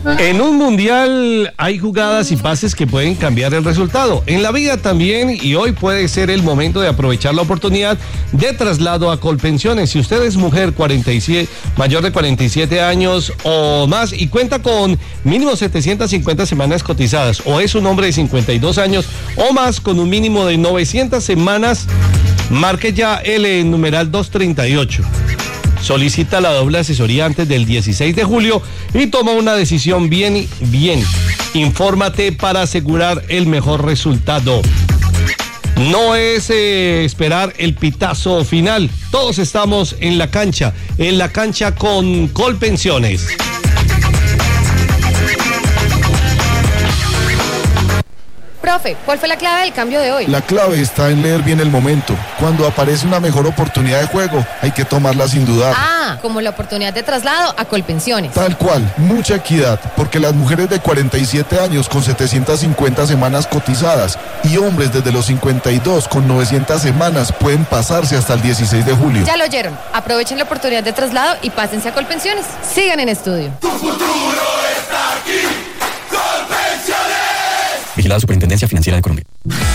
En un mundial hay jugadas y pases que pueden cambiar el resultado. En la vida también, y hoy puede ser el momento de aprovechar la oportunidad de traslado a Colpensiones. Si usted es mujer 47, mayor de 47 años o más y cuenta con mínimo 750 semanas cotizadas, o es un hombre de 52 años o más con un mínimo de 900 semanas, marque ya el numeral 238. Solicita la doble asesoría antes del 16 de julio y toma una decisión bien. Infórmate para asegurar el mejor resultado. No es esperar el pitazo final. Todos estamos en la cancha con Colpensiones. Profe, ¿cuál fue la clave del cambio de hoy? La clave está en leer bien el momento. Cuando aparece una mejor oportunidad de juego, hay que tomarla sin dudar. Ah, como la oportunidad de traslado a Colpensiones. Tal cual, mucha equidad, porque las mujeres de 47 años con 750 semanas cotizadas y hombres desde los 52 con 900 semanas pueden pasarse hasta el 16 de julio. Ya lo oyeron, aprovechen la oportunidad de traslado y pásense a Colpensiones. Sigan en estudio. Tu futuro está aquí. Colpensiones. Vigilada Superintendencia Financiera de Colombia.